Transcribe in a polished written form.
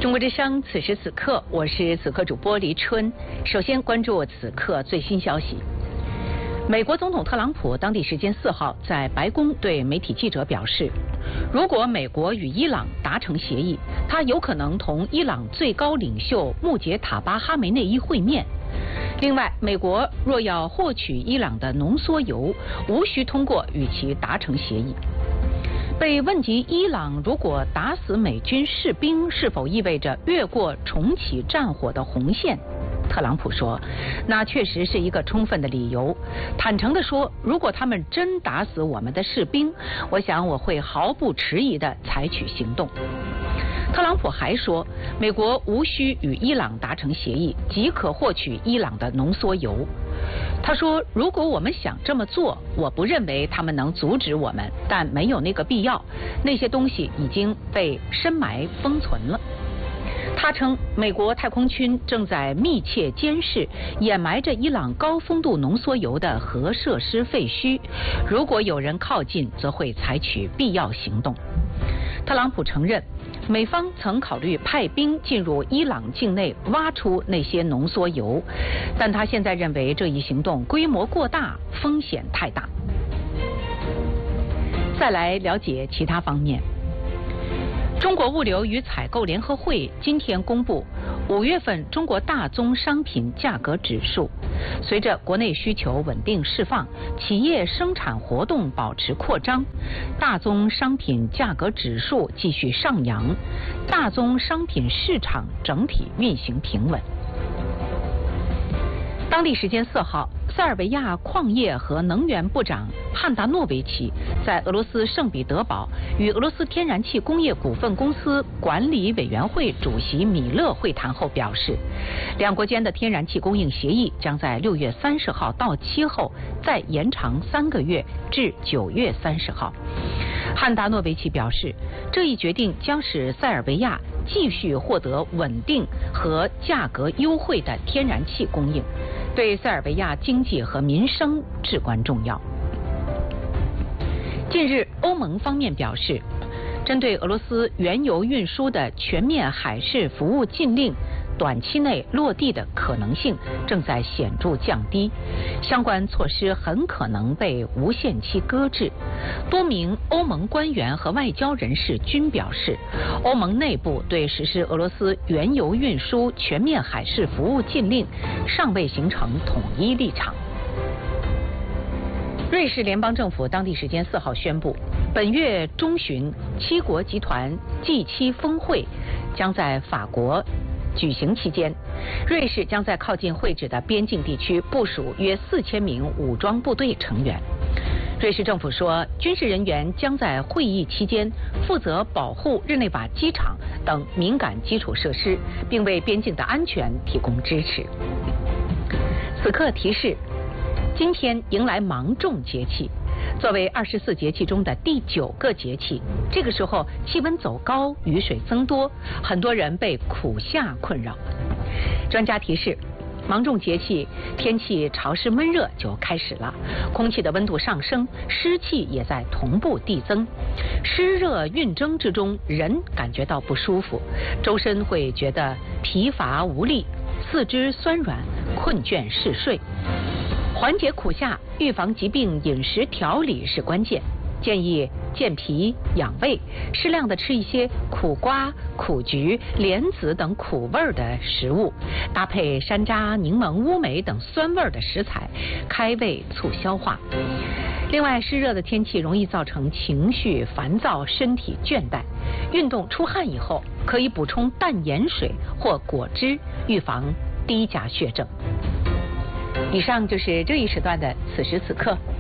中国之声，此时此刻，我是此刻主播黎春。首先关注此刻最新消息。美国总统特朗普当地时间4号在白宫对媒体记者表示，如果美国与伊朗达成协议，他有可能同伊朗最高领袖穆杰塔巴哈梅内伊会面。另外，美国若要获取伊朗的浓缩铀，无需通过与其达成协议。被问及伊朗如果打死美军士兵是否意味着越过重启战火的红线，特朗普说，那确实是一个充分的理由。坦诚地说，如果他们真打死我们的士兵，我想我会毫不迟疑地采取行动。特朗普还说，美国无需与伊朗达成协议，即可获取伊朗的浓缩铀。他说，如果我们想这么做，我不认为他们能阻止我们，但没有那个必要，那些东西已经被深埋封存了。他称，美国太空军正在密切监视掩埋着伊朗高丰度浓缩铀的核设施废墟，如果有人靠近，则会采取必要行动。特朗普承认，美方曾考虑派兵进入伊朗境内挖出那些浓缩铀，但他现在认为这一行动规模过大，风险太大。再来了解其他方面。中国物流与采购联合会今天公布5月份中国大宗商品价格指数，随着国内需求稳定释放，企业生产活动保持扩张，大宗商品价格指数继续上扬，大宗商品市场整体运行平稳。当地时间4号，塞尔维亚矿业和能源部长汉达诺维奇在俄罗斯圣彼得堡与俄罗斯天然气工业股份公司管理委员会主席米勒会谈后表示，两国间的天然气供应协议将在6月30号到期后再延长3个月至9月30号。汉达诺维奇表示，这一决定将使塞尔维亚继续获得稳定和价格优惠的天然气供应，对塞尔维亚经济和民生至关重要。近日，欧盟方面表示，针对俄罗斯原油运输的全面海事服务禁令短期内落地的可能性正在显著降低，相关措施很可能被无限期搁置。多名欧盟官员和外交人士均表示，欧盟内部对实施俄罗斯原油运输全面海事服务禁令尚未形成统一立场。瑞士联邦政府当地时间4号宣布，本月中旬7国集团 G7 峰会将在法国举行期间，瑞士将在靠近会址的边境地区部署约4000名武装部队成员。瑞士政府说，军事人员将在会议期间负责保护日内瓦机场等敏感基础设施，并为边境的安全提供支持。此刻提示，今天迎来芒种节气，作为24节气中的第9个节气，这个时候气温走高，雨水增多，很多人被苦夏困扰。专家提示，芒种节气天气潮湿闷热就开始了，空气的温度上升，湿气也在同步递增，湿热运蒸之中，人感觉到不舒服，周身会觉得疲乏无力，四肢酸软，困倦嗜睡。缓解苦夏、预防疾病，饮食调理是关键。建议健脾养胃，适量的吃一些苦瓜、苦菊、莲子等苦味的食物，搭配山楂、柠檬、乌梅等酸味的食材，开胃促消化。另外，湿热的天气容易造成情绪烦躁、身体倦怠。运动出汗以后，可以补充淡盐水或果汁，预防低钾血症。以上就是这一时段的此时此刻。